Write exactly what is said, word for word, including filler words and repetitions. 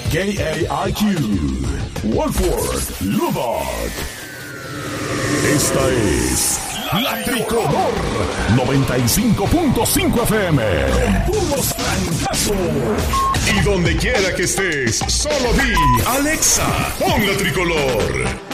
K A I Q, Wolford, Lubbock. Esta es La Tricolor noventa y cinco punto cinco F M. Con puros trancazos. Y donde quiera que estés, solo di Alexa, pon La Tricolor.